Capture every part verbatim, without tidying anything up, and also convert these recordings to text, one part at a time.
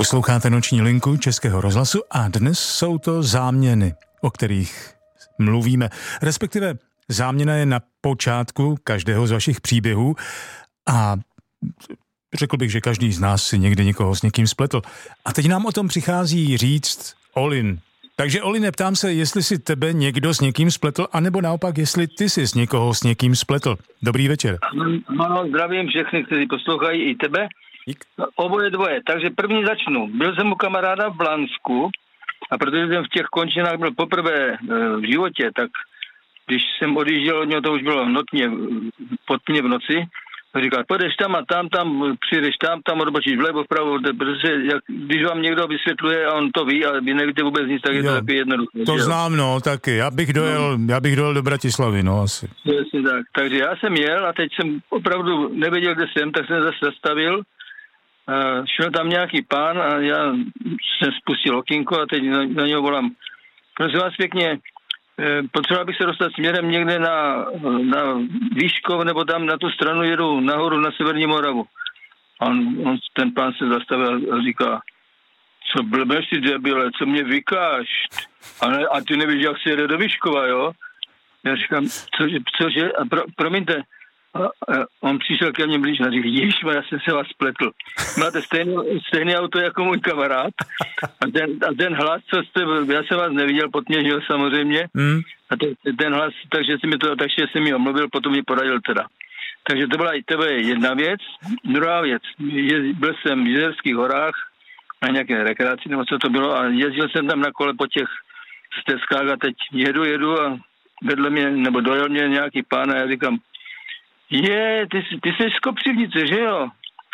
Posloucháte Noční linku Českého rozhlasu a dnes jsou to záměny, o kterých mluvíme. Respektive záměna je na počátku každého z vašich příběhů a řekl bych, že každý z nás si někdy někoho s někým spletl. A teď nám o tom přichází říct Olin. Takže Oline, ptám se, jestli si tebe někdo s někým spletl, anebo naopak, jestli ty si s někoho s někým spletl. Dobrý večer. Ano, zdravím všechny, kteří poslouchají, i tebe. No, oboje dvoje. Takže první začnu. Byl jsem u kamaráda v Blansku a protože jsem v těch končinách byl poprvé v životě, tak když jsem odjížděl od něho, to už bylo notně, pod mě v noci, říkal, půjdeš tam a tam, tam přijdeš tam, tam odbočíš vlevo, vpravo, protože jak, když vám někdo vysvětluje a on to ví a vy nevíte vůbec nic, tak je jo, to takový jednoduché. To znám, no, taky. Já bych dojel, no. já bych dojel do Bratislavy, no, asi. Jasně tak. Takže já jsem jel a teď jsem opravdu nevěděl, kde jsem, tak jsem zase zastavil. Uh, šel tam nějaký pán a já jsem spustil okýnko a teď na, na něho volám. Prosím vás pěkně, eh, potřeboval bych se dostat směrem někde na, na Výškov, nebo tam na tu stranu jedu nahoru na Severní Moravu. A on, on, ten pán se zastavil a říká, co blbeš si debile, co mě vykáš? A, ne, a ty nevíš, jak se jede do Výškova, jo? Já říkám, cože, cože? A pro, promiňte, a, a on přišel ke mně blíž a říkal, ježišma, já jsem se vás spletl. Máte stejné, stejné auto jako můj kamarád. A ten, a ten hlas, co jste, já jsem vás neviděl, potměžil samozřejmě. Mm. A ten, ten hlas, takže jsem mi to, takže jsem mi omluvil, potom mi poradil teda. Takže to byla i tebe jedna věc. Druhá věc, je, byl jsem v Jizerských horách na nějaké rekreaci, nebo co to bylo, a jezdil jsem tam na kole po těch stezkách a teď jedu, jedu a vedle mě, nebo dojel mě nějaký pán a já říkám, je, ty, ty jsi z Kopřivnice, že jo?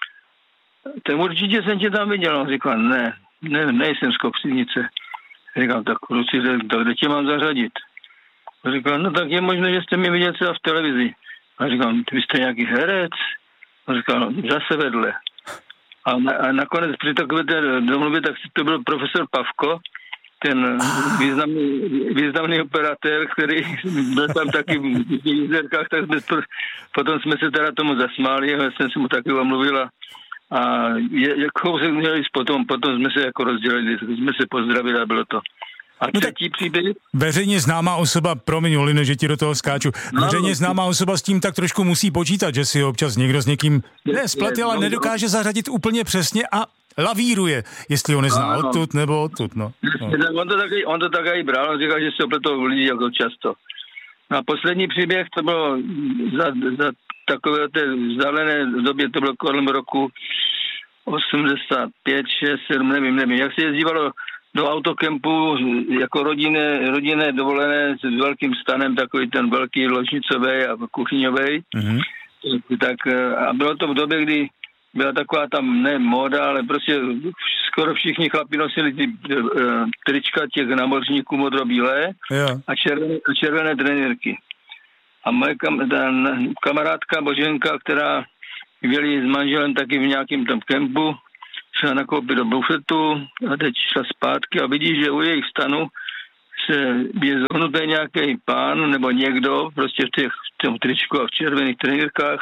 Tak určitě jsem tě tam viděl. On říkal, ne, ne, nejsem z Kopřivnice. Říkám, tak kluci, tak kde tě mám zařadit? On říkal, no tak je možné, že jste mě viděl třeba v televizi. A říkám, vy jste nějaký herec? On říkal, no, zase vedle. A, na, a nakonec při takové té domluvě, tak to byl profesor Pavko, ten významný, významný operatér, který byl tam taky v Jizerkách, tak jsme, potom jsme se teda tomu zasmáli, a jsem se mu taky omluvil a je, jako se měli potom, potom jsme se jako rozdělili, jsme se pozdravili a bylo to. A třetí příběh? Veřejně známá osoba, promiň Olino, že ti do toho skáču, veřejně známá osoba s tím tak trošku musí počítat, že si občas někdo s někým ne spletl, ale nedokáže zařadit úplně přesně a lavíruje, jestli ho nezná no, odtud nebo odtud, no. no. On to taky, on to taky bral, on říkal, že se opletou lidi jako často. No a poslední příběh, to bylo za, za takové té vzdálené době, to bylo kolem roku osmdesát pět, šest, sedm, nevím, nevím, jak se jezdívalo do autokempu jako rodinné, rodinné dovolené s velkým stanem, takový ten velký ložnicový a kuchyňový. Mm-hmm. Tak a bylo to v době, kdy byla taková tam ne móda, ale prostě skoro všichni chlapi nosili ty uh, trička těch námořníků modrobílé yeah. a červené, červené trenérky. A moje kam, ta kamarádka Boženka, která byli s manželem taky v nějakém tom kempu, šla nakoupit do bufetu a teď šla zpátky a vidí, že u jejich stanu se je zohnutý nějaký pán nebo někdo prostě v těch v tom tričku a v červených trenérkách.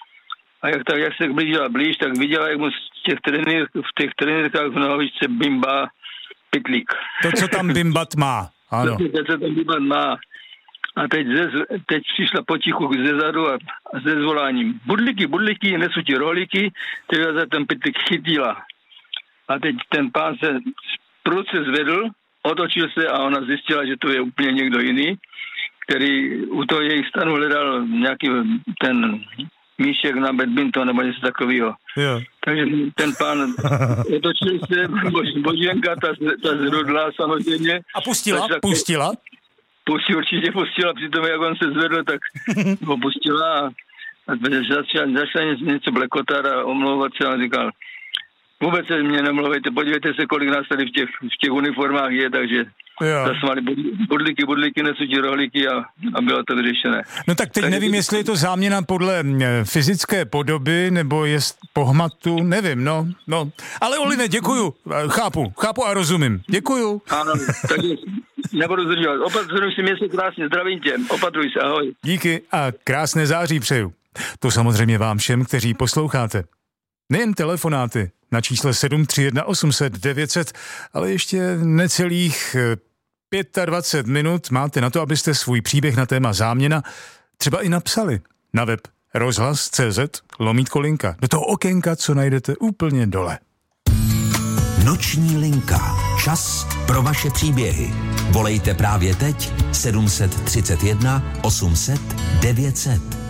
A jak, tak, jak se blížila blíž, tak viděla, jak mu z těch trenér, v těch trenérkách v nohavičce bimbá pytlík. To, co tam bimbat má, ano. To, co tam bimbat má. A teď, ze, teď přišla potichu ze zadu a, a ze zvoláním. Budliky, budliky, nesu ti rohlíky, teď za ten pytlík chytila. A teď ten pán se prudce zvedl, otočil se a ona zjistila, že to je úplně někdo jiný, který u toho jejich stanu hledal nějaký ten míšek na badminton nebo něco takového. Yeah. Takže ten pán otočil se, bož, Boženka, ta, ta zrudla samozřejmě. A pustila? Tak, pustila? Pustila, určitě pustila, přitom jak on se zvedl, tak ho pustila a, a začal, začal něco blekotat a omlouvat se a říkal, vůbec se mě nemluvejte, podívejte se, kolik nás tady v těch, v těch uniformách je, takže yeah. zasmali budlíky, budlíky, nesu ti rohlíky a, a bylo to vyřešené. No tak teď takže nevím, jestli je to záměna podle fyzické podoby, nebo je pohmatu, nevím, no, no. Ale Oline, děkuju, chápu, chápu a rozumím, děkuju. Ano, takže nebudu zdržovat. Opatruj si, měj se krásně, zdravím tě, opatruj se, ahoj. Díky a krásné září přeju. To samozřejmě vám všem, kteří posloucháte. Nejen telefonáty na čísle sedm tři jedna osm set devět set, ale ještě necelých dvacet pět minut máte na to, abyste svůj příběh na téma záměna třeba i napsali na web rozhlas tečka cé zet lomítko linka. Do toho okénka, co najdete úplně dole. Noční linka. Čas pro vaše příběhy. Volejte právě teď sedm tři jedna osm set devět set.